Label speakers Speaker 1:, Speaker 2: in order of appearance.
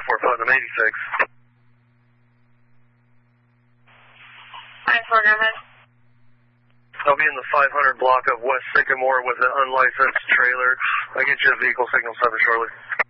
Speaker 1: Putnam 86.
Speaker 2: 9-4, go ahead.
Speaker 1: I'll be in the 500 block of West Sycamore with an unlicensed trailer. I'll get you a vehicle signal 7 shortly.